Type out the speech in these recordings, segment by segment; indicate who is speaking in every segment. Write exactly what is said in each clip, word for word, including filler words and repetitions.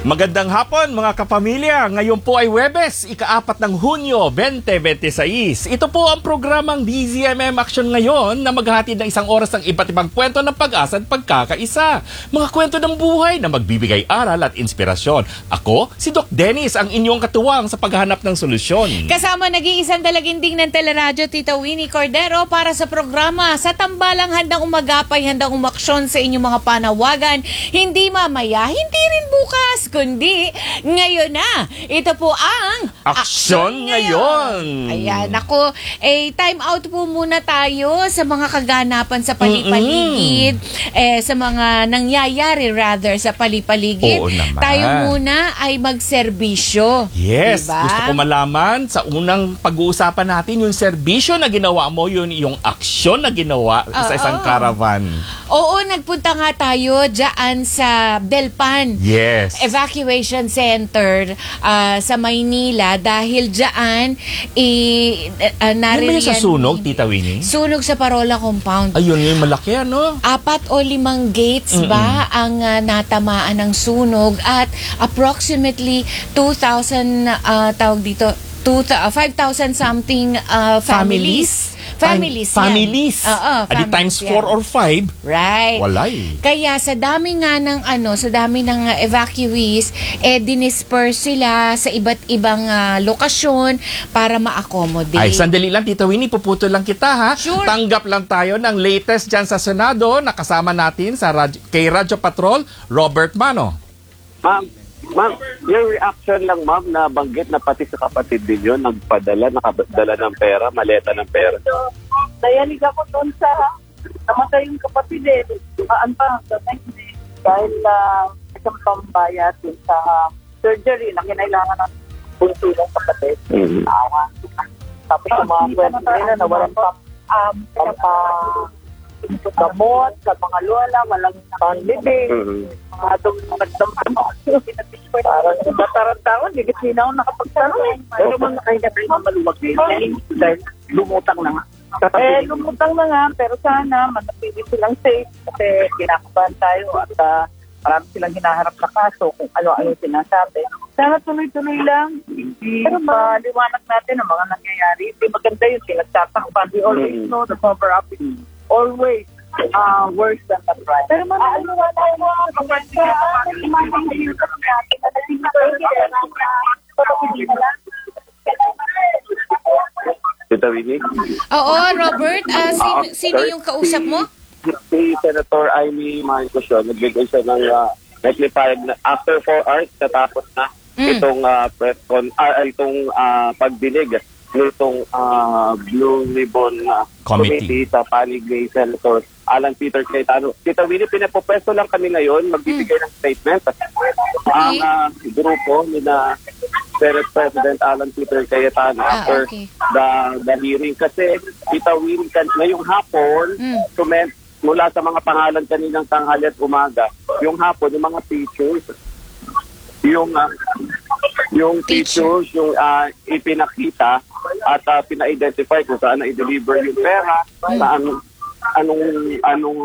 Speaker 1: Magandang hapon mga kapamilya. Ngayon po ay Huwebes, ikaapat ng Hunyo twenty twenty-six. Ito po ang programang D Z M M Action ngayon na maghahatid ng isang oras ng iba't ibang kwento ng pag-asa at pagkakaisa. Mga kwento ng buhay na magbibigay aral at inspirasyon. Ako, si Doc Dennis, ang inyong katuwang sa paghahanap ng solusyon.
Speaker 2: Kasama nag-iisang dalaginding ng Teleradyo, Tita Winnie Cordero, para sa programa Sa Tambalang, handang umagapay, handang umaksyon sa inyong mga panawagan. Hindi mamaya, hindi rin bukas, kundi ngayon na. Ito po ang
Speaker 1: Aksyon Ngayon.
Speaker 2: Ayan, ako, eh, time out po muna tayo sa mga kaganapan sa palipaligid, mm-hmm. eh, sa mga nangyayari rather sa palipaligid.
Speaker 1: Oo naman.
Speaker 2: Tayo muna ay magserbisyo.
Speaker 1: Yes,
Speaker 2: diba?
Speaker 1: Gusto ko malaman sa unang pag-uusapan natin yung serbisyo na ginawa mo, yun yung aksyon na ginawa
Speaker 2: Uh,
Speaker 1: sa isang
Speaker 2: oh.
Speaker 1: caravan.
Speaker 2: Oo, nagpunta nga tayo dyan sa Delpan.
Speaker 1: Yes.
Speaker 2: Evacuation Center uh, sa Maynila dahil dyan i uh,
Speaker 1: Yan ba sa sunog, Tita Winnie?
Speaker 2: Sunog sa Parola Compound.
Speaker 1: Ayun, yung malaki ano?
Speaker 2: Apat o limang gates Mm-mm. ba ang uh, natamaan ng sunog at approximately two thousand uh, tawag dito two, uh, five thousand something uh, families. Families.
Speaker 1: Families.
Speaker 2: Oo,
Speaker 1: Adi times four or five.
Speaker 2: Right.
Speaker 1: Walay.
Speaker 2: Kaya sa dami nga ng ano, sa dami ng uh, evacuees, eh dinisperse sila sa iba't ibang uh, lokasyon para ma-accommodate.
Speaker 1: Ay, sandali lang, Tita Winnie, puputo lang kita ha.
Speaker 2: Sure.
Speaker 1: Tanggap lang tayo ng latest dyan sa Senado. Nakasama natin sa radyo, kay Radyo Patrol, Robert Mano.
Speaker 3: Ma'am, ma'am, yung reaction lang ma'am na banggit na pati sa kapatid din yun, nagpadala, nakadala ng pera, maleta ng pera.
Speaker 4: So, nayanig ako doon sa namatay yung kapatid eh. Maan pa hanggang next day. Dahil uh, isang pambayad dun sa uh, surgery na kinailangan ng bunso ng kapatid.
Speaker 3: Mm-hmm.
Speaker 4: Uh, tapos yung mga kwento nila na walang pa um, pampa gamot sa mga lola, walang panlibing,
Speaker 3: Mm-hmm.
Speaker 4: mga dumagdamang parang nagtatarang-tarang, hindi kasi na ako nakapagtarong. Pero mga nakahinga tayo na maluwag din. Dahil lumutang na nga. Eh, lumutang na nga, pero sana manapili silang safe kasi kinakabahan tayo at uh, marami silang hinaharap na kaso kung ano-ano sinasabi. Sana tuloy-tuloy lang. Hindi maliwanag natin ang mga nangyayari. Hindi maganda yung pinagtatakpan. We always know the cover-up is always uh, worse than the crime. Pero man, ano nga tayo mga kapatid
Speaker 3: Tita Winnie?
Speaker 2: Oo, Robert, uh, sino, sino yung kausap mo?
Speaker 3: Si Senator Amy Marcos yun, nagbigay siya ng uh, naglipayag na after four hours, natapos na
Speaker 2: Mm.
Speaker 3: itong uh, press con, uh, itong uh, pagdinig nitong uh, Blue Ribbon uh,
Speaker 1: Committee.
Speaker 3: Committee sa panig ni Senator Alan Peter Cayetano. Tita Winnie, pinapopwesto lang kami ngayon, magbibigay ng statement. Ang uh, grupo ni na Senate President Alan Peter Cayetano
Speaker 2: Ah,
Speaker 3: after
Speaker 2: okay.
Speaker 3: the, the hearing. Kasi, Tita Winnie, kan- ngayong hapon,
Speaker 2: Mm.
Speaker 3: comment mula sa mga pangalan kaninang tanghali at umaga, yung hapon, yung mga teachers, yung uh, yung
Speaker 2: Teacher.
Speaker 3: teachers, yung uh, ipinakita at uh, pina-identify kung saan na-deliver yung pera, saan, anong, anong,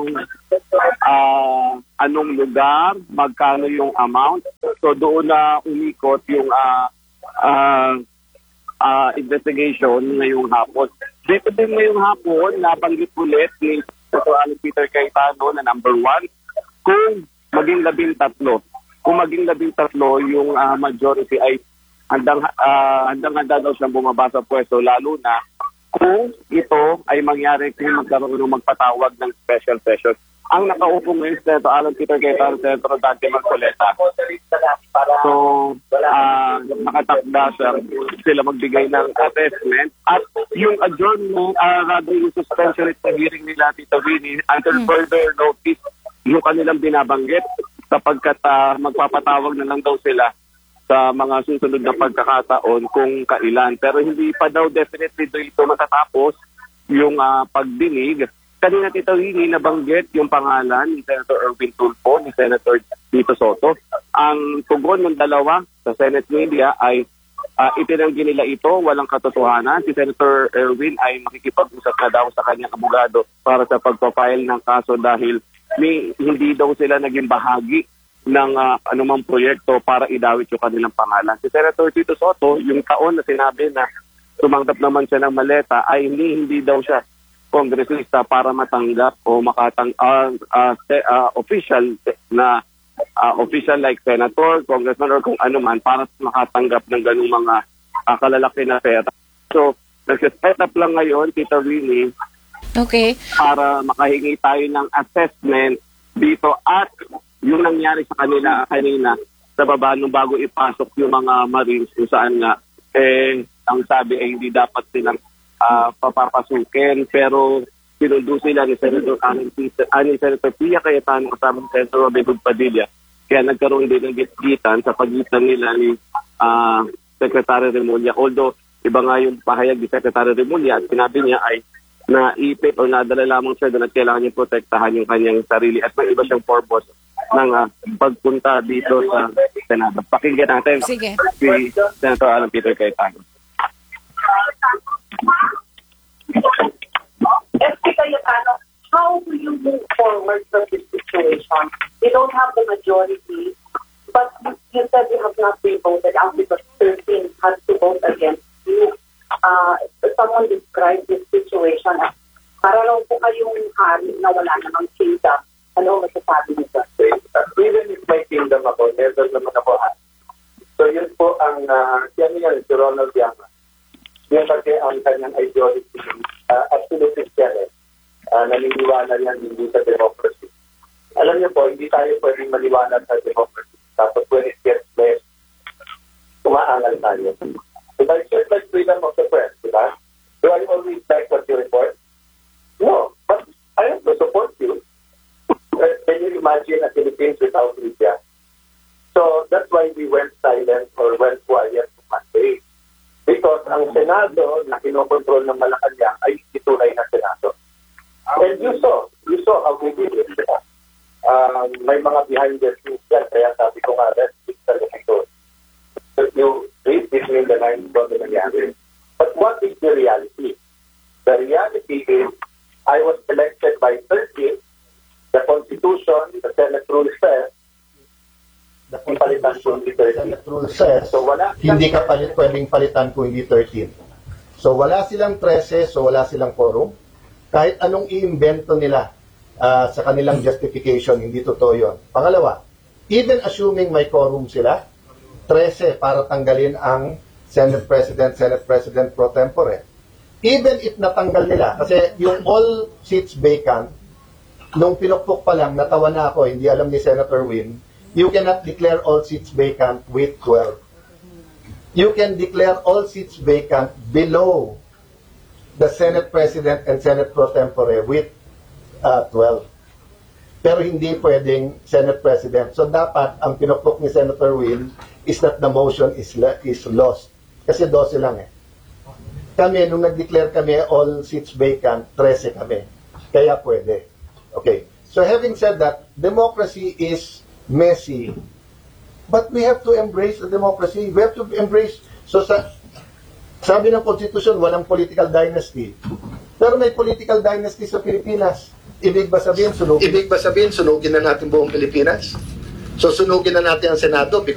Speaker 3: uh, anong lugar, magkano yung amount. So doon na umikot yung uh, uh, uh, investigation ngayong hapon. Dito din ngayong hapon, nabanggit ulit ni Senator Peter Cayetano na number one, kung maging labing tatlo. Kung maging labing tatlo, yung uh, majority ay handang, uh, handang-handa daw siyang bumaba sa pwesto, lalo na kung ito ay mangyari kung magkaroon ng magpatawag ng special session. Ang nakaupo ngayon, Senator Alan Peter Cayetano, Senator Dante Marcoleta. So, uh, nakatakda siya sila magbigay ng assessment. At yung adjournment, uh, rather yung suspension at hearing nila, Tita Winnie, until hmm. further notice, yung kanilang binabanggit, kapagkat uh, magpapatawag na lang daw sila sa mga susunod na pagkakataon kung kailan. Pero hindi pa daw definitely dito matatapos yung uh, pagdinig. Kanina, Tita Winnie, nabanggit yung pangalan ni Senator Erwin Tulfo, ni Senator Tito Soto. Ang tugon ng dalawa sa Senate media ay uh, itinanggi nila ito, walang katotohanan. Si Senator Erwin ay makikipag-usap na daw sa kanyang abogado para sa pagpapile ng kaso dahil may, hindi daw sila naging bahagi ng uh, anumang proyekto para idawit yung kanilang pangalan. Si Senator Tito Soto, yung taon na sinabi na tumanggap naman siya ng maleta, ay hindi, hindi daw siya kongresista para matanggap o makatang uh, uh, uh, official na uh, official like senator, congressman, or kung ano man para makatanggap ng ganung mga uh, kalalaki na pera. So, nag-set up lang ngayon, Tita Winnie,
Speaker 2: Okay.
Speaker 3: para makahingi tayo ng assessment dito at yung nangyari sa kanila kanina sa baba nung bago ipasok yung mga Marines kung saan nga eh, ang sabi ay hindi dapat silang uh, papapasukin pero sinundo sila ni Senator Anin, uh, ni Senator Pia Cayetano kasama ni Senator Robin Hood Padilla kaya nagkaroon din ng gitgitan sa pagitan nila ni uh, Secretary Remulla. Although iba nga yung pahayag ni Secretary Remulla at sinabi niya ay naipit o nadala lamang siya doon at kailangan niya protektahan yung kanyang sarili at may iba siyang purpose ng uh, pagpunta dito sa Senado. Pakinggan natin
Speaker 2: Sige.
Speaker 3: si Senator Alan Peter Cayetano.
Speaker 4: S P Cayetano, how do you move forward from this situation? You don't have the majority, but you said you have not been voted out because thirteen has to vote against you. Uh, someone described this situation as para raw po kayong hari na wala namang kingdom. Ano masasabi niyo?
Speaker 5: Even if may kingdom ako, never naman ako hari. So yun po ang, uh, yan yan, si Ronald Llamas. Yan kasi ang kanyang ideology, uh, absolutist yan eh. Uh, naniniwala yan hindi sa democracy. Alam niyo po, hindi tayo pwedeng maliwanag sa democracy. Tapos when it gets less, umaangal tayo. If I said like freedom of the press, di ba? Do I always like what you report? No, but I have to support you. Can you imagine a Philippines without media? So that's why we went silent or went quiet for Monday. Because ang Senado na kinokontrol ng Malacanang ay itunay na Senado. And you saw, you saw how we did it. Diba? Um, may mga behind the scenes yan, kaya sabi ko nga, let's fix the ito. You read between the lines of the nangyari. But what is the reality? The reality is, I was elected by thirteen. The Constitution, the Senate rule says,
Speaker 6: The Constitution, the Senate rule says,
Speaker 5: so wala,
Speaker 6: hindi ka palit, pwedeng palitan kung hindi thirteen. So wala silang thirteen, so wala silang quorum. Kahit anong i-invento nila uh, sa kanilang justification, hindi totoo yun. Pangalawa, even assuming may quorum sila, thirteen para tanggalin ang Senate President, Senate President pro tempore. Even if natanggal nila, kasi yung all seats vacant, nung pinukpok pa lang, natawa na ako, hindi alam ni Senator Win, you cannot declare all seats vacant with twelve. You can declare all seats vacant below the Senate President and Senate pro tempore with uh, twelve. Pero hindi pwedeng Senate President. So dapat, ang pinukpok ni Senator Win is that the motion is is lost. Kasi twelve lang eh. Kami, nung nag-declare kami all seats vacant, thirteen kami. Kaya pwede. Okay. So having said that, democracy is messy. But we have to embrace the democracy. We have to embrace, so sa, sabi ng Constitution, walang political dynasty. Pero may political dynasty sa Pilipinas. Ibig ba sabihin, sunugin? Ibig ba sabihin, sunugin na natin buong Pilipinas? So sunugin na natin ang Senado